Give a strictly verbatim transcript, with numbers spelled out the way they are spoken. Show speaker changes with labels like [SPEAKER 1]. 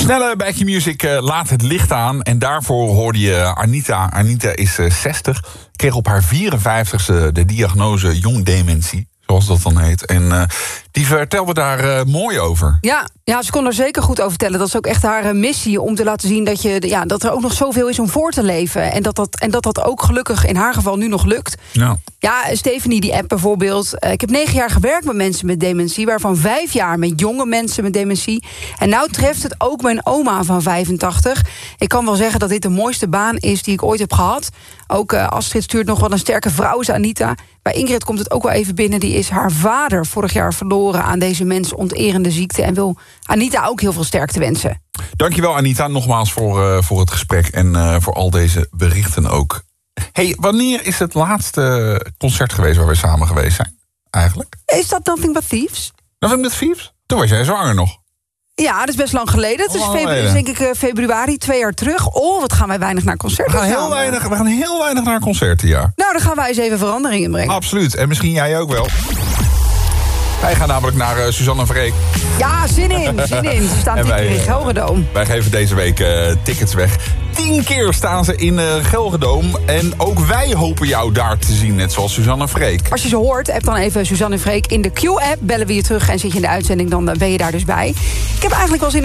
[SPEAKER 1] Snelle Back Music uh, laat het licht aan. En daarvoor hoorde je Anita. Anita is uh, zestig. Kreeg op haar vierenvijftigste de diagnose jongdementie. Zoals dat dan heet. En uh, die vertelde daar uh, mooi over.
[SPEAKER 2] Ja, ja, ze kon er zeker goed over vertellen. Dat is ook echt haar uh, missie om te laten zien dat, je, ja, dat er ook nog zoveel is om voor te leven. En dat dat, en dat dat ook gelukkig in haar geval nu nog lukt.
[SPEAKER 1] Ja,
[SPEAKER 2] ja Stephanie, die app bijvoorbeeld. Uh, ik heb negen jaar gewerkt met mensen met dementie. Waarvan vijf jaar met jonge mensen met dementie. En nou treft het ook mijn oma van vijfentachtig. Ik kan wel zeggen dat dit de mooiste baan is die ik ooit heb gehad. Ook uh, Astrid stuurt nog wel een sterke vrouw, is Anita. Bij Ingrid komt het ook wel even binnen. Die is haar vader vorig jaar verloren aan deze mensonterende ziekte. En wil Anita ook heel veel sterkte wensen.
[SPEAKER 1] Dankjewel Anita, nogmaals voor, uh, voor het gesprek. En uh, voor al deze berichten ook. Hey, wanneer is het laatste concert geweest waar we samen geweest zijn? Eigenlijk?
[SPEAKER 2] Is dat Nothing But Thieves?
[SPEAKER 1] Nothing But Thieves? Toen was jij zwanger nog.
[SPEAKER 2] Ja, dat is best lang geleden. Het is
[SPEAKER 1] lang
[SPEAKER 2] februari,
[SPEAKER 1] geleden.
[SPEAKER 2] denk ik uh, februari, twee jaar terug. Oh, wat gaan wij weinig naar concerten
[SPEAKER 1] We gaan heel
[SPEAKER 2] samen.
[SPEAKER 1] weinig, we gaan heel weinig naar concerten, ja.
[SPEAKER 2] Nou, dan gaan wij eens even verandering inbrengen.
[SPEAKER 1] Absoluut. En misschien jij ook wel. Wij gaan namelijk naar uh, Suzanne en Freek.
[SPEAKER 2] Ja, zin in, zin in. Ze staan
[SPEAKER 1] En
[SPEAKER 2] tien
[SPEAKER 1] wij,
[SPEAKER 2] keer in
[SPEAKER 1] uh,
[SPEAKER 2] Gelredome.
[SPEAKER 1] Wij geven deze week uh, tickets weg. Tien keer staan ze in uh, Gelredome. En ook wij hopen jou daar te zien, net zoals Suzanne en Freek.
[SPEAKER 2] Als je ze hoort, app dan even Suzanne en Freek in de Q-app. Bellen we je terug en zit je in de uitzending, dan uh, ben je daar dus bij. Ik heb eigenlijk wel zin